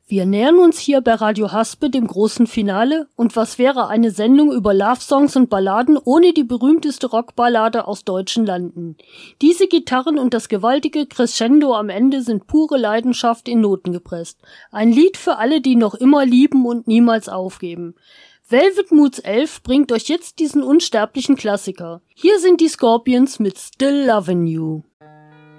Wir nähern uns hier bei Radio Haspe dem großen Finale, und was wäre eine Sendung über Love-Songs und Balladen ohne die berühmteste Rockballade aus deutschen Landen? Diese Gitarren und das gewaltige Crescendo am Ende sind pure Leidenschaft in Noten gepresst. Ein Lied für alle, die noch immer lieben und niemals aufgeben. Velvet Moods 11 bringt euch jetzt diesen unsterblichen Klassiker. Hier sind die Scorpions mit Still Lovin' You.